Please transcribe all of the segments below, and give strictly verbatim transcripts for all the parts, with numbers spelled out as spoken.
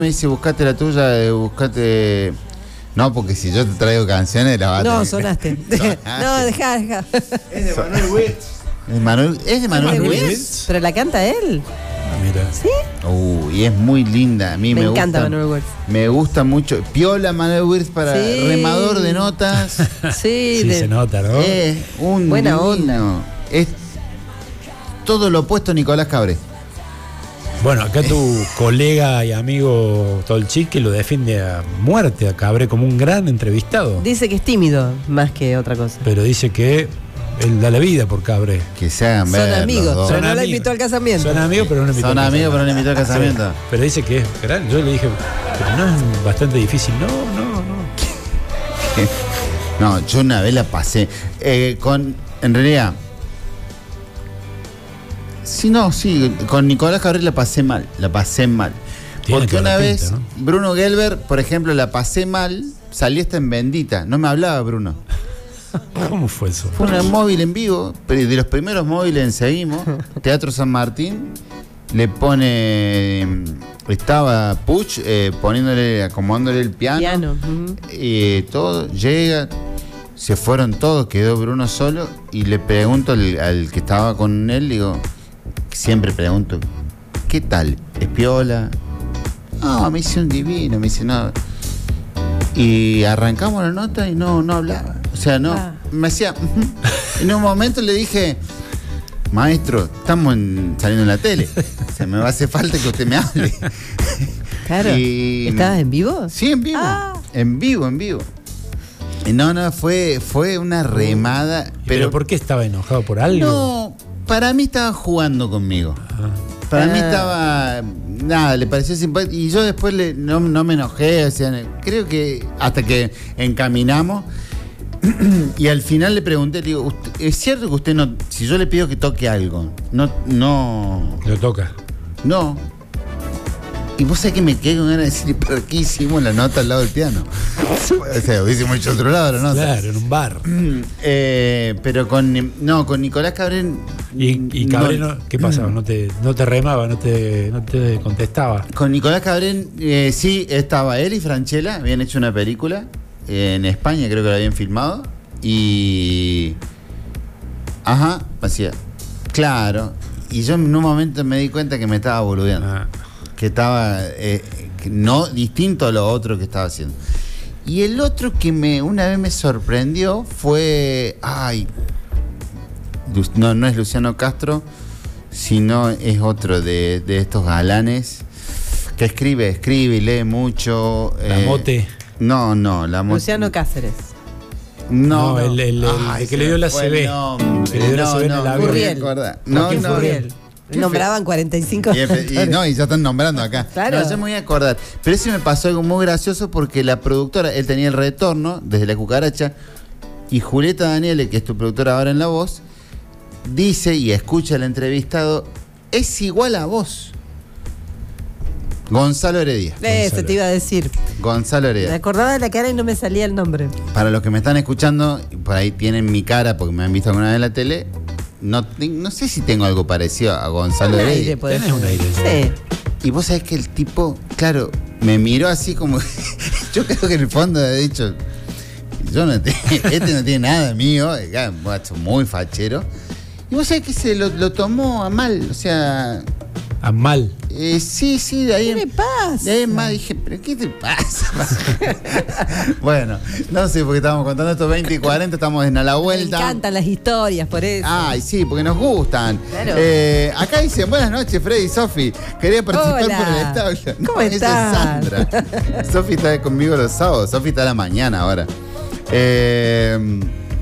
Me dice, buscate la tuya, buscate... No, porque si yo te traigo canciones, la vas a No, tener. sonaste. No, dejá, dejá. Es de Manuel Wirtz. ¿Es de Manuel, ¿es de Manuel ¿Manuel Wirtz? Wirtz? ¿Pero la canta él? Ah, mira. ¿Sí? Uh, y es muy linda. A mí me, Me gusta. encanta Manuel Wirtz. Me gusta mucho. Piola Manuel Wirtz para Sí. remador de notas. Sí, Sí, de- se nota, ¿no? Es un Buena divino. Es todo lo opuesto a Nicolás Cabré. Bueno, acá tu colega y amigo Tolchik que lo defiende a muerte a Cabré como un gran entrevistado. dice que es tímido más que otra cosa. Pero dice que él da la vida por Cabré. Que se hagan Son ver los amigos, dos. pero Son no la amigos. invitó al casamiento. Son amigos, pero no invitó Son al amigos, pero no casamiento. invitó al casamiento. Sí, pero dice que es gran. Yo le dije, pero no es bastante difícil. No, no, no. No, yo una vez la pasé. Eh, con. En realidad. Sí, no, sí. Con Nicolás Cabré la pasé mal. La pasé mal. Tiene Porque toda una la vez, pinta, ¿no? Bruno Gelber, por ejemplo, la pasé mal. Salí hasta en Bendita. No me hablaba Bruno. ¿Cómo fue eso? Fue un móvil en vivo, pero de los primeros móviles en Seguimos, Teatro San Martín, le pone, estaba Puch eh, poniéndole, acomodándole el piano, Piano. Ujú. y todo, llega, se fueron todos, quedó Bruno solo, y le pregunto al, al que estaba con él, digo, siempre pregunto, ¿qué tal? ¿Es piola? No, me dice un divino, me dice, no. Y arrancamos la nota y no, no hablaba. O sea, no, Ah. me hacía... En un momento le dije, maestro, estamos en- saliendo en la tele. O sea, me va a hacer falta que usted me hable. Claro. Y- ¿Estabas en vivo? Sí, en vivo. Ah. En vivo, en vivo. Y no, no, fue, fue una remada. ¿Pero, Pero, por qué estaba enojado? ¿Por algo? no, para mí estaba jugando conmigo. Ah. Para mí Ah. estaba. Nada, le pareció simpático. Y yo después le, no, no me enojé. O sea, creo que hasta que encaminamos. Y al final le pregunté, le digo, "Usted- ¿es cierto que usted no. Si yo le pido que toque algo, no. No. Lo toca. No. Y vos sabés que me quedé con ganas de decir, ¿pero qué hicimos la nota al lado del piano? O sea, hubiésemos hecho otro lado la nota. Claro, en un bar. Eh, pero con. No, con Nicolás Cabré. Y, y Cabré, no, ¿qué pasaba? No te, no te remaba, no te, no te contestaba. Con Nicolás Cabré, eh, sí, estaba él y Franchella, habían hecho una película eh, en España, creo que la habían filmado. Y. Ajá, hacía. Claro. Y yo en un momento me di cuenta que me estaba boludeando. Ah. Que estaba. eh, que no distinto a lo otro que estaba haciendo. Y el otro que me una vez me sorprendió fue. Ay. Lu- No, no es Luciano Castro, sino es otro de, de estos galanes que escribe, escribe y lee mucho. La eh, Mote. No, no, la Mote. Luciano Cáceres. No, No, el- el- el Ay, que se le dio me la fue C B. el nombre. Que le dio la No, C B en no, el no avión. me Furriel. acuerdo. No, Joaquín no. Furriel. Qué fe- Nombraban cuarenta y cinco. Y, efe- y no, y ya están nombrando acá. Claro. No, yo me voy a acordar. Pero ese me pasó algo muy gracioso porque la productora, él tenía el retorno desde La Cucaracha, y Julieta Daniele, que es tu productora ahora en La Voz, dice y escucha al entrevistado, es igual a vos. Gonzalo Heredia. Eso te iba a decir. Gonzalo Me Heredia. acordaba de la cara y no me salía el nombre. Para los que me están escuchando, por ahí tienen mi cara porque me han visto alguna vez en la tele, no, te- no sé si tengo algo parecido a Gonzalo Un Heredia. aire, puede Tenés ser. un aire. Sí. Y vos sabés que el tipo, claro, me miró así como. Yo creo que en el fondo he dicho. Yo no te- este no tiene nada mío, es un guacho muy fachero. Y vos sabés que se lo, lo tomó a mal, o sea. A mal. eh, sí, sí, de ahí. ¿Qué le pasa? De ahí en más dije, ¿pero qué te pasa? Bueno, no sé, porque estábamos contando estos veinte y cuarenta, estamos en A la Me Vuelta. encantan las historias, por eso. Ay, sí, porque nos gustan. Claro. Eh, acá dicen, buenas noches, Freddy y Sofi. Quería participar Hola. por el establo. No, ¿Cómo esa es estás? Sandra. Sofi está conmigo los sábados. Sofi está a la mañana ahora. Eh,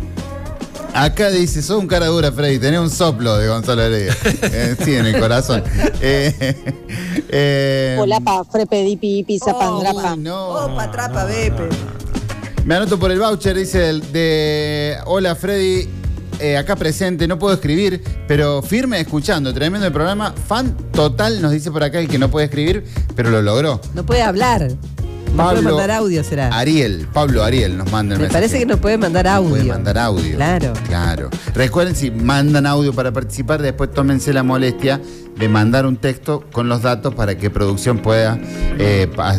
acá dice, sos un cara dura, Freddy. Tenés un soplo de Gonzalo Heredia. Eh, sí, en el corazón. Eh, eh, Hola, pa, frepe, di pi, pizza, oh, pandrapa. no. Opa, trapa, bepe. Me anoto por el voucher, dice el de hola Freddy, eh, acá presente, no puedo escribir, pero firme escuchando, tremendo el programa, fan total, nos dice por acá el que no puede escribir, pero lo logró. No puede hablar. puede mandar audio, será. Ariel, Pablo Ariel nos manda el Me mensaje. parece que nos puede mandar Nos audio. Puede mandar audio. Claro. Claro. Recuerden, si mandan audio para participar, después tómense la molestia de mandar un texto con los datos para que producción pueda eh,